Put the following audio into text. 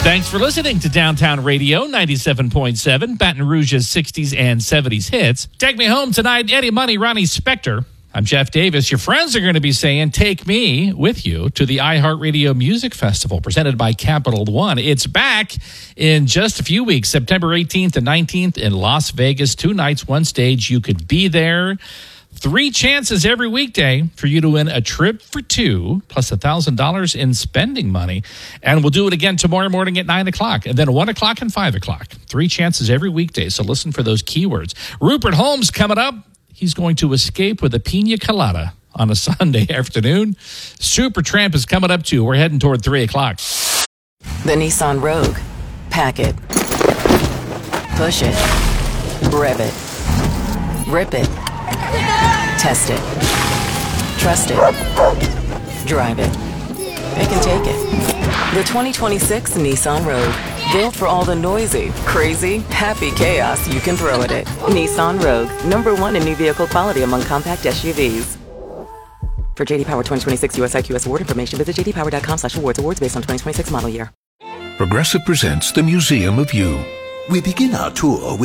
Thanks for listening to Downtown Radio 97.7, Baton Rouge's 60s and 70s hits. Take me home tonight, Eddie Money, Ronnie Spector. I'm Jeff Davis. Your friends are going to be saying, take me with you to the iHeartRadio Music Festival presented by Capital One. It's back in just a few weeks, September 18th and 19th in Las Vegas. 2 nights, 1 stage. You could be there. 3 chances every weekday for you to win a trip for 2 plus $1,000 in spending money. And we'll do it again tomorrow morning at 9 o'clock and then 1 o'clock and 5 o'clock. 3 chances every weekday. So listen for those keywords. Rupert Holmes coming up. He's going to escape with a pina colada on a Sunday afternoon. Supertramp is coming up too. We're heading toward 3 o'clock. The Nissan Rogue. Pack it. Push it. Rev it. Rip it. Test it. Trust it. Drive it. It can take it. The 2026 Nissan Rogue. Built for all the noisy, crazy, happy chaos you can throw at it. Nissan Rogue. #1 in new vehicle quality among compact SUVs. For J.D. Power 2026 US IQS award information, visit jdpower.com/awards. Awards based on 2026 model year. Progressive presents the Museum of You. We begin our tour with